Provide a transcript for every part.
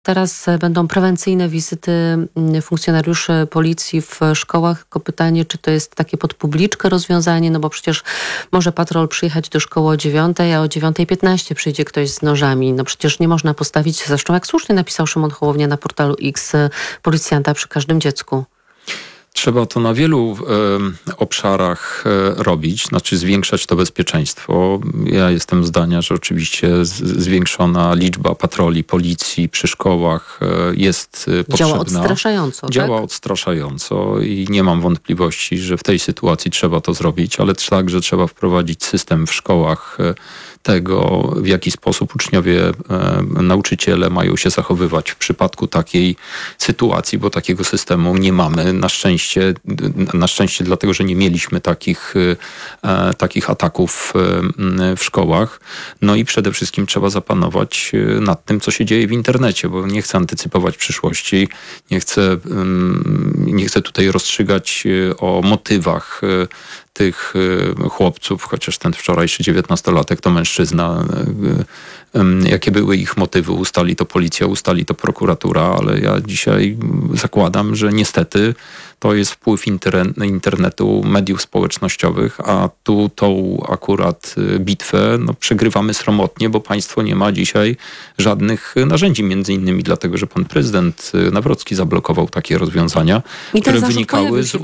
Teraz będą prewencyjne wizyty funkcjonariuszy policji w szkołach. Tylko pytanie, czy to jest takie pod publiczkę rozwiązanie, no bo przecież może patrol przyjechać do szkoły o 9:00, a o 9:15 przyjdzie ktoś z nożami. No przecież nie można postawić, zresztą jak słusznie napisał Szymon Hołownia na portalu X, policjanta przy każdym dziecku. Trzeba to na wielu obszarach robić, znaczy zwiększać to bezpieczeństwo. Ja jestem zdania, że oczywiście zwiększona liczba patroli policji przy szkołach jest potrzebna. Działa odstraszająco, Działa tak? odstraszająco i nie mam wątpliwości, że w tej sytuacji trzeba to zrobić, ale także trzeba wprowadzić system w szkołach tego, w jaki sposób uczniowie, nauczyciele mają się zachowywać w przypadku takiej sytuacji, bo takiego systemu nie mamy. Na szczęście dlatego, że nie mieliśmy takich ataków w szkołach. No i przede wszystkim trzeba zapanować nad tym, co się dzieje w internecie, bo nie chcę antycypować przyszłości, nie chcę tutaj rozstrzygać o motywach tych chłopców, chociaż ten wczorajszy 19-latek to mężczyzna. Jakie były ich motywy? Ustali to policja, ustali to prokuratura, ale ja dzisiaj zakładam, że niestety to jest wpływ internetu, mediów społecznościowych, a tu tą akurat bitwę przegrywamy sromotnie, bo państwo nie ma dzisiaj żadnych narzędzi, między innymi dlatego, że pan Nawrocki zablokował takie rozwiązania, które wynikały z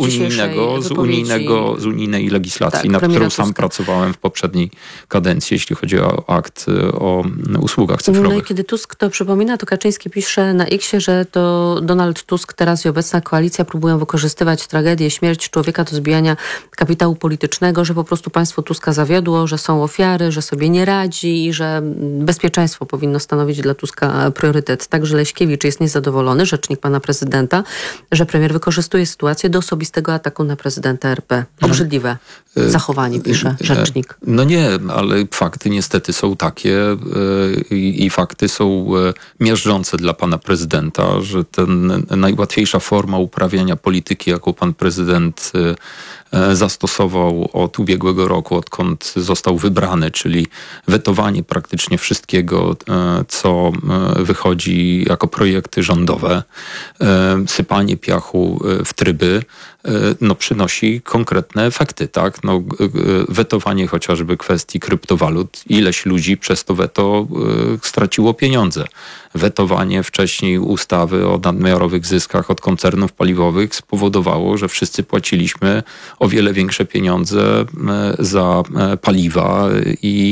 unijnej legislacji, tak, nad którą sam Tuska pracowałem w poprzedniej kadencji, jeśli chodzi o akt o usługach cyfrowych. No i kiedy Tusk to przypomina, to Kaczyński pisze na X-ie, że to Donald Tusk teraz i obecna koalicja próbują wykorzystywać tragedię, śmierć człowieka do zbijania kapitału politycznego, że po prostu państwo Tuska zawiodło, że są ofiary, że sobie nie radzi i że bezpieczeństwo powinno stanowić dla Tuska priorytet. Także Leśkiewicz jest niezadowolony, rzecznik pana prezydenta, że premier wykorzystuje sytuację do osobistego ataku na prezydenta RP. Obrzydliwe zachowanie, pisze rzecznik. No nie, ale fakty niestety są takie i fakty są miażdżące dla pana prezydenta, że najłatwiejsza forma uprawiania polityki, jaką pan prezydent zastosował od ubiegłego roku, odkąd został wybrany, czyli wetowanie praktycznie wszystkiego, co wychodzi jako projekty rządowe, sypanie piachu w tryby, przynosi konkretne efekty, tak? Wetowanie chociażby kwestii kryptowalut. Ileś ludzi przez to weto straciło pieniądze. Wetowanie wcześniej ustawy o nadmiarowych zyskach od koncernów paliwowych spowodowało, że wszyscy płaciliśmy o wiele większe pieniądze za paliwa i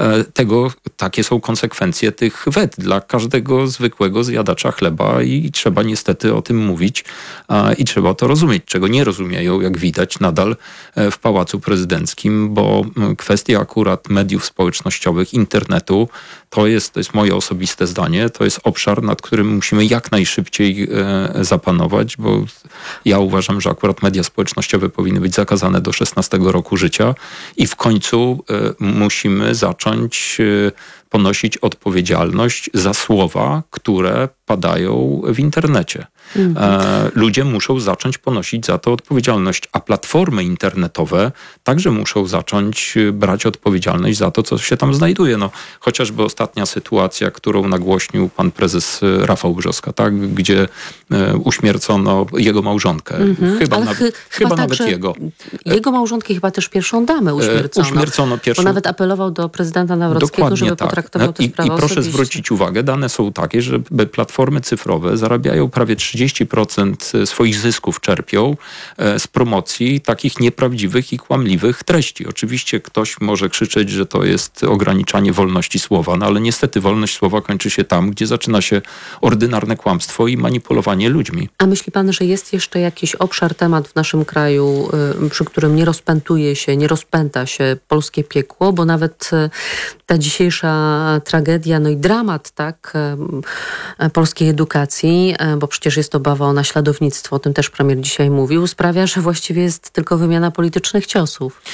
takie są konsekwencje tych wet dla każdego zwykłego zjadacza chleba i trzeba niestety o tym mówić i trzeba to rozumieć, czego nie rozumieją, jak widać, nadal w Pałacu Prezydenckim, bo kwestia akurat mediów społecznościowych, internetu, to jest moje osobiste zdanie, to jest obszar, nad którym musimy jak najszybciej zapanować, bo ja uważam, że akurat media społecznościowe powinny być zakazane do 16 roku życia i w końcu musimy zacząć ponosić odpowiedzialność za słowa, które padają w internecie. Ludzie muszą zacząć ponosić za to odpowiedzialność, a platformy internetowe także muszą zacząć brać odpowiedzialność za to, co się tam znajduje. Chociażby ostatnia sytuacja, którą nagłośnił pan prezes Rafał Brzoska, tak? Gdzie uśmiercono jego małżonkę. Chyba nawet jego. Jego małżonkę, chyba też pierwszą damę uśmiercono pierwszą. Bo nawet apelował do prezydenta Nawrockiego, żeby potraktował tę sprawę I proszę osobiście. zwrócić uwagę, dane są takie, że platformy cyfrowe zarabiają prawie 30% swoich zysków czerpią z promocji takich nieprawdziwych i kłamliwych treści. Oczywiście ktoś może krzyczeć, że to jest ograniczanie wolności słowa, ale niestety wolność słowa kończy się tam, gdzie zaczyna się ordynarne kłamstwo i manipulowanie ludźmi. A myśli pan, że jest jeszcze jakiś obszar, temat w naszym kraju, przy którym nie rozpęta się polskie piekło, bo nawet ta dzisiejsza tragedia, i dramat, tak, polskiej edukacji, bo przecież jest obawa o naśladownictwo, o tym też premier dzisiaj mówił, sprawia, że właściwie jest tylko wymiana politycznych ciosów.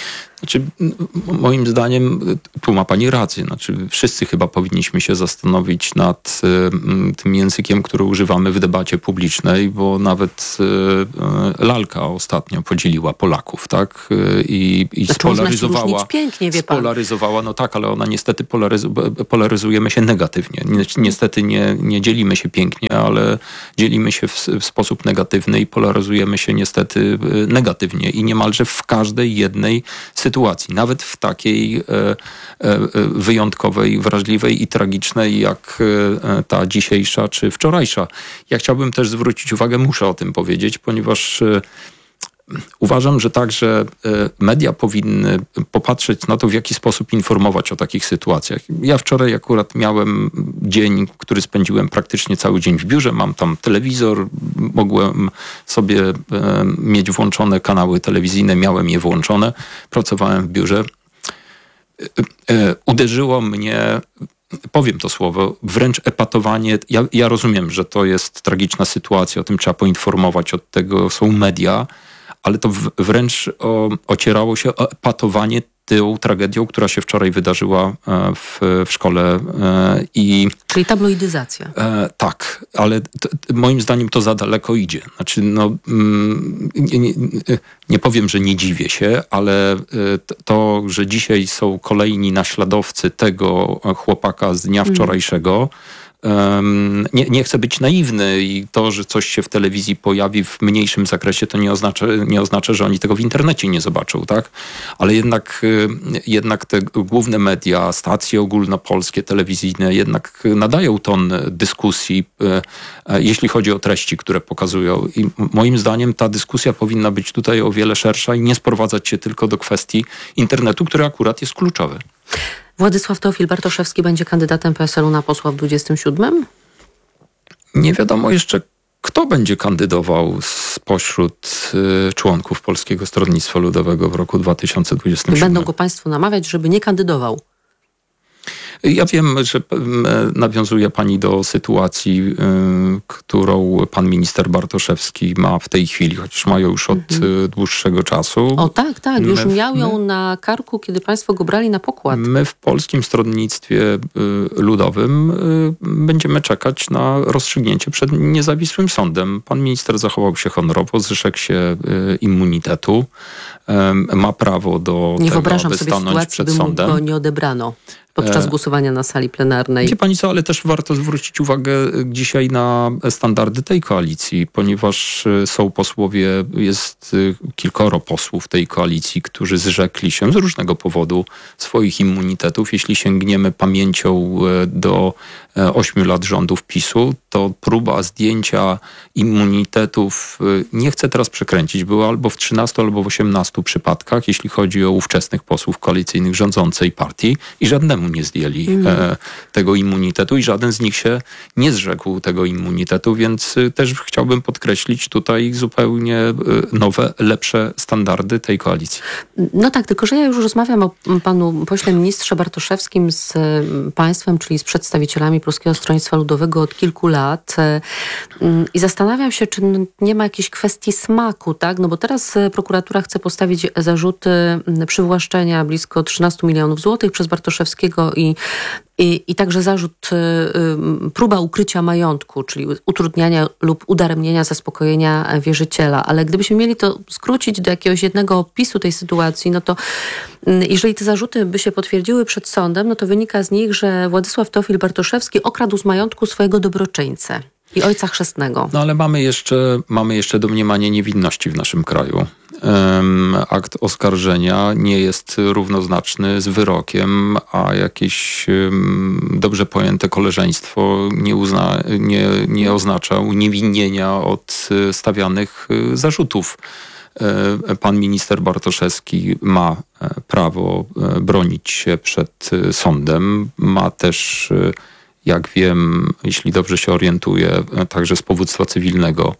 Moim zdaniem tu ma pani rację. Wszyscy chyba powinniśmy się zastanowić nad tym językiem, który używamy w debacie publicznej, bo nawet lalka ostatnio podzieliła Polaków, tak? I spolaryzowała. Pięknie, wie pan. Spolaryzowała, tak, ale ona niestety polaryzujemy się negatywnie. Niestety nie dzielimy się pięknie, ale dzielimy się w sposób negatywny i polaryzujemy się niestety negatywnie i niemalże w każdej jednej sytuacji, nawet w takiej wyjątkowej, wrażliwej i tragicznej jak ta dzisiejsza czy wczorajsza. Ja chciałbym też zwrócić uwagę, muszę o tym powiedzieć, ponieważ uważam, że także media powinny popatrzeć na to, w jaki sposób informować o takich sytuacjach. Ja wczoraj akurat miałem dzień, który spędziłem praktycznie cały dzień w biurze. Mam tam telewizor, mogłem sobie mieć włączone kanały telewizyjne, miałem je włączone, pracowałem w biurze. Uderzyło mnie, powiem to słowo, wręcz epatowanie. Ja rozumiem, że to jest tragiczna sytuacja, o tym trzeba poinformować, od tego są media, ale to wręcz ocierało się o epatowanie tą tragedią, która się wczoraj wydarzyła w szkole. Czyli tabloidyzacja. Tak, ale moim zdaniem to za daleko idzie. Znaczy, nie powiem, że nie dziwię się, ale to, że dzisiaj są kolejni naśladowcy tego chłopaka z dnia wczorajszego, nie chcę być naiwny i to, że coś się w telewizji pojawi w mniejszym zakresie, to nie oznacza, że oni tego w internecie nie zobaczą, tak? Ale jednak te główne media, stacje ogólnopolskie, telewizyjne jednak nadają ton dyskusji, jeśli chodzi o treści, które pokazują. I moim zdaniem ta dyskusja powinna być tutaj o wiele szersza i nie sprowadzać się tylko do kwestii internetu, który akurat jest kluczowy. Władysław Teofil Bartoszewski będzie kandydatem PSL-u na posła w 27? Nie wiadomo jeszcze, kto będzie kandydował spośród członków Polskiego Stronnictwa Ludowego w roku 2027. Będą go państwo namawiać, żeby nie kandydował. Ja wiem, że nawiązuje pani do sytuacji, którą pan minister Bartoszewski ma w tej chwili, chociaż ma ją już od dłuższego czasu. O tak, już miał ją na karku, kiedy państwo go brali na pokład. My w Polskim Stronnictwie Ludowym będziemy czekać na rozstrzygnięcie przed niezawisłym sądem. Pan minister zachował się honorowo, zrzekł się immunitetu, ma prawo do nie tego, wyobrażam aby sobie stanąć sytuacji, przed by mu sądem. go nie odebrano podczas głosowania na sali plenarnej. Wie pani co, ale też warto zwrócić uwagę dzisiaj na standardy tej koalicji, ponieważ są posłowie, jest kilkoro posłów tej koalicji, którzy zrzekli się z różnego powodu swoich immunitetów. Jeśli sięgniemy pamięcią do 8 lat rządów PiS-u, to próba zdjęcia immunitetów, nie chcę teraz przekręcić, była albo w 13, albo w 18 przypadkach, jeśli chodzi o ówczesnych posłów koalicyjnych rządzącej partii i żadnemu nie zdjęli tego immunitetu i żaden z nich się nie zrzekł tego immunitetu, więc też chciałbym podkreślić tutaj zupełnie nowe, lepsze standardy tej koalicji. No tak, tylko że ja już rozmawiam o panu pośle ministrze Bartoszewskim z państwem, czyli z przedstawicielami Polskiego Stronnictwa Ludowego od kilku lat i zastanawiam się, czy nie ma jakiejś kwestii smaku, tak? No bo teraz prokuratura chce postawić zarzuty przywłaszczenia blisko 13 milionów złotych przez Bartoszewskiego i także zarzut, próba ukrycia majątku, czyli utrudniania lub udaremnienia zaspokojenia wierzyciela. Ale gdybyśmy mieli to skrócić do jakiegoś jednego opisu tej sytuacji, no to jeżeli te zarzuty by się potwierdziły przed sądem, no to wynika z nich, że Władysław Teofil Bartoszewski okradł z majątku swojego dobroczyńcę i ojca chrzestnego. No ale mamy jeszcze domniemanie niewinności w naszym kraju. Akt oskarżenia nie jest równoznaczny z wyrokiem, a jakieś dobrze pojęte koleżeństwo nie oznacza uniewinnienia od stawianych zarzutów. Pan minister Bartoszewski ma prawo bronić się przed sądem, ma też, jak wiem, jeśli dobrze się orientuję, także z powództwa cywilnego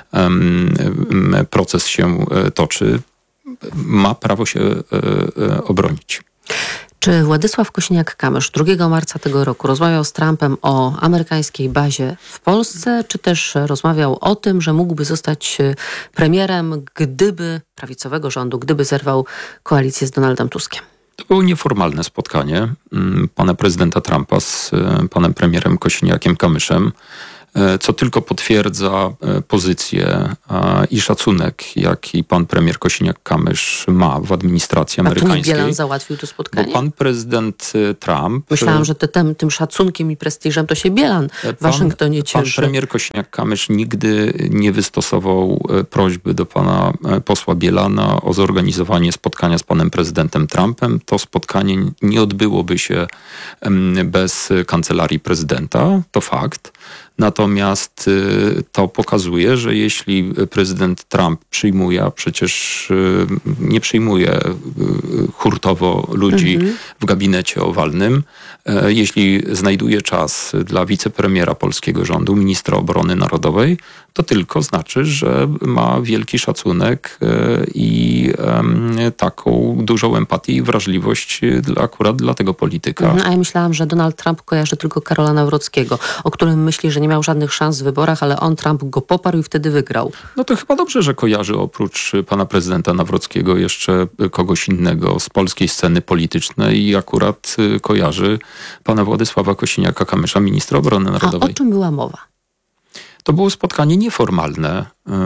proces się toczy. Ma prawo się obronić. Czy Władysław Kosiniak-Kamysz 2 marca tego roku rozmawiał z Trumpem o amerykańskiej bazie w Polsce, czy też rozmawiał o tym, że mógłby zostać premierem, gdyby prawicowego rządu, gdyby zerwał koalicję z Donaldem Tuskiem? To było nieformalne spotkanie pana prezydenta Trumpa z panem premierem Kosiniakiem-Kamyszem. co tylko potwierdza pozycję i szacunek, jaki pan premier Kosiniak-Kamysz ma w administracji amerykańskiej. A to nie Bielan załatwił to spotkanie? Bo pan prezydent Trump... Myślałam, że tym szacunkiem i prestiżem to się Bielan w Waszyngtonie cieszy. Pan premier Kosiniak-Kamysz nigdy nie wystosował prośby do pana posła Bielana o zorganizowanie spotkania z panem prezydentem Trumpem. To spotkanie nie odbyłoby się bez kancelarii prezydenta, to fakt. Natomiast to pokazuje, że jeśli prezydent Trump przyjmuje, a przecież nie przyjmuje hurtowo ludzi w gabinecie owalnym, jeśli znajduje czas dla wicepremiera polskiego rządu, ministra obrony narodowej, to tylko znaczy, że ma wielki szacunek i taką dużą empatię i wrażliwość akurat dla tego polityka. A ja myślałam, że Donald Trump kojarzy tylko Karola Nawrockiego, o którym myśli, że nie miał żadnych szans w wyborach, ale Trump go poparł i wtedy wygrał. No to chyba dobrze, że kojarzy oprócz pana prezydenta Nawrockiego jeszcze kogoś innego z polskiej sceny politycznej i akurat kojarzy pana Władysława Kosiniaka-Kamysza, ministra obrony narodowej. A o czym była mowa? To było spotkanie nieformalne.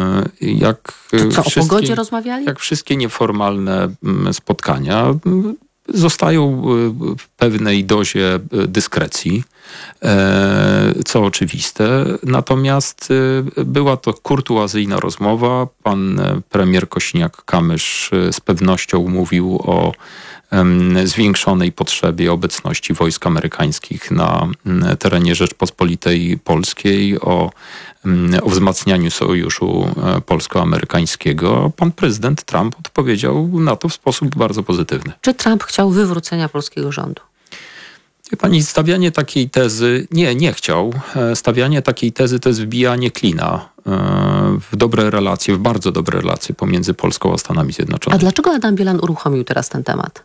To co, o pogodzie rozmawiali? Jak wszystkie nieformalne spotkania zostają w pewnej dozie dyskrecji, co oczywiste. Natomiast była to kurtuazyjna rozmowa. Pan premier Kosiniak-Kamysz z pewnością mówił o zwiększonej potrzebie obecności wojsk amerykańskich na terenie Rzeczpospolitej Polskiej, o wzmacnianiu sojuszu polsko-amerykańskiego. Pan prezydent Trump odpowiedział na to w sposób bardzo pozytywny. Czy Trump chciał wywrócenia polskiego rządu? Pani, stawianie takiej tezy, nie chciał. Stawianie takiej tezy to jest wbijanie klina w dobre relacje, w bardzo dobre relacje pomiędzy Polską a Stanami Zjednoczonymi. A dlaczego Adam Bielan uruchomił teraz ten temat?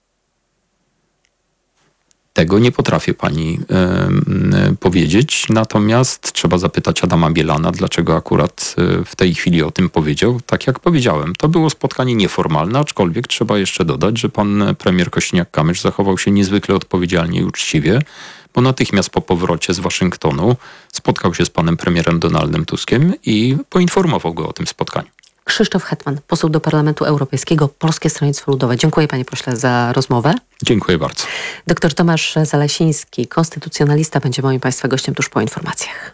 Tego nie potrafię pani powiedzieć, natomiast trzeba zapytać Adama Bielana, dlaczego akurat w tej chwili o tym powiedział. Tak jak powiedziałem, to było spotkanie nieformalne, aczkolwiek trzeba jeszcze dodać, że pan premier Kosiniak-Kamysz zachował się niezwykle odpowiedzialnie i uczciwie, bo natychmiast po powrocie z Waszyngtonu spotkał się z panem premierem Donaldem Tuskiem i poinformował go o tym spotkaniu. Krzysztof Hetman, poseł do Parlamentu Europejskiego, Polskie Stronnictwo Ludowe. Dziękuję panie pośle za rozmowę. Dziękuję bardzo. Dr Tomasz Zalesiński, konstytucjonalista, będzie moim państwa gościem tuż po informacjach.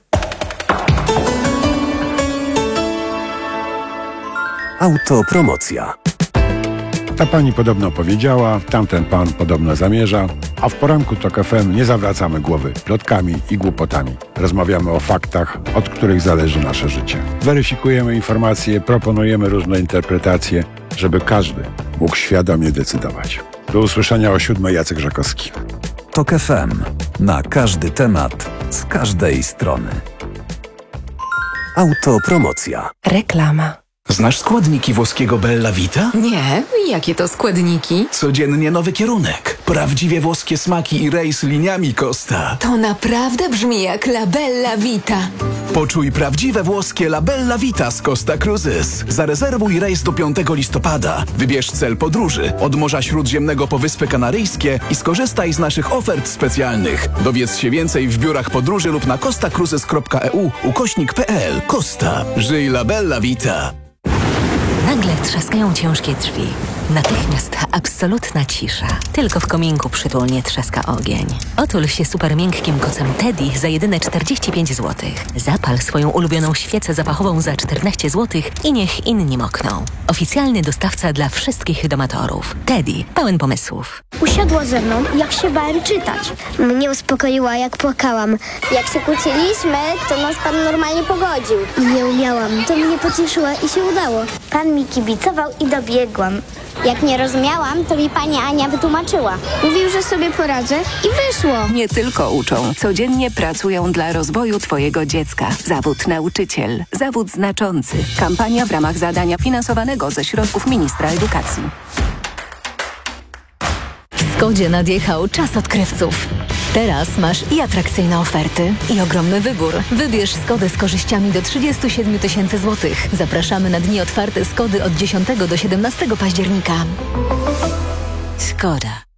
Autopromocja. Ta pani podobno powiedziała, tamten pan podobno zamierza, a w poranku TOK FM nie zawracamy głowy plotkami i głupotami. Rozmawiamy o faktach, od których zależy nasze życie. Weryfikujemy informacje, proponujemy różne interpretacje, żeby każdy mógł świadomie decydować. Do usłyszenia o 7:00. Jacek Żakowski. TOK FM. Na każdy temat, z każdej strony. Autopromocja. Reklama. Znasz składniki włoskiego Bella Vita? Nie, jakie to składniki? Codziennie nowy kierunek. Prawdziwie włoskie smaki i rejs liniami Costa. To naprawdę brzmi jak La Bella Vita. Poczuj prawdziwe włoskie La Bella Vita z Costa Cruises. Zarezerwuj rejs do 5 listopada. Wybierz cel podróży od Morza Śródziemnego po Wyspy Kanaryjskie i skorzystaj z naszych ofert specjalnych. Dowiedz się więcej w biurach podróży lub na costacruises.eu/PL. Costa. Żyj La Bella Vita. Nagle trzaskają ciężkie drzwi. Natychmiast absolutna cisza. Tylko w kominku przytulnie trzaska ogień. Otul się super miękkim kocem Teddy za jedyne 45 zł. Zapal swoją ulubioną świecę zapachową za 14 zł i niech inni mokną. Oficjalny dostawca dla wszystkich domatorów. Teddy, pełen pomysłów. Usiadła ze mną, jak się bałem czytać. Mnie uspokoiła, jak płakałam. Jak się kłóciliśmy, to nas pan normalnie pogodził. Nie umiałam, to mnie pocieszyła i się udało. Pan mi kibicował i dobiegłam. Jak nie rozumiałam, to mi pani Ania wytłumaczyła. Mówił, że sobie poradzę i wyszło. Nie tylko uczą, codziennie pracują dla rozwoju twojego dziecka. Zawód nauczyciel. Zawód znaczący. Kampania w ramach zadania finansowanego ze środków ministra edukacji. W Skodzie nadjechał czas odkrywców. Teraz masz i atrakcyjne oferty, i ogromny wybór. Wybierz Skodę z korzyściami do 37 000 złotych. Zapraszamy na dni otwarte Skody od 10 do 17 października. Skoda.